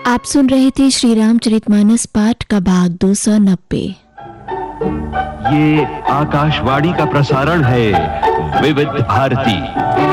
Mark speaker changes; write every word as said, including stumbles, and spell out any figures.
Speaker 1: आप सुन रहे थे श्री रामचरितमानस पाठ का भाग दो सौ नब्बे।
Speaker 2: ये आकाशवाणी का प्रसारण है विविध भारती।